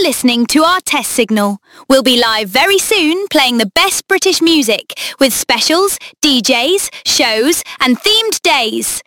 listening to our test signal. We'll be live very soon playing the best British music with specials, DJs, shows and themed days.